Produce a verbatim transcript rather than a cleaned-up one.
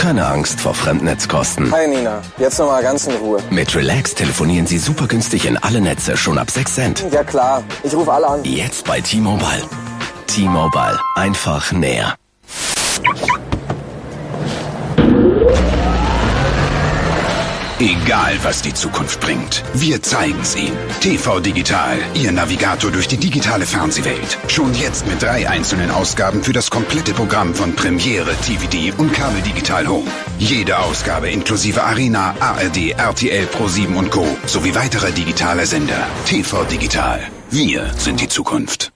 Keine Angst vor Fremdnetzkosten. Hi Nina, jetzt nochmal ganz in Ruhe. Mit Relax telefonieren Sie super günstig in alle Netze, schon ab sechs Cent. Ja klar, ich rufe alle an. Jetzt bei T-Mobile. T-Mobile, einfach näher. Egal, was die Zukunft bringt, wir zeigen's Ihnen. T V Digital, Ihr Navigator durch die digitale Fernsehwelt. Schon jetzt mit drei einzelnen Ausgaben für das komplette Programm von Premiere, T V D und Kabel Digital Home. Jede Ausgabe inklusive Arena, A R D, R T L, ProSieben und Co. sowie weiterer digitaler Sender. T V Digital, wir sind die Zukunft.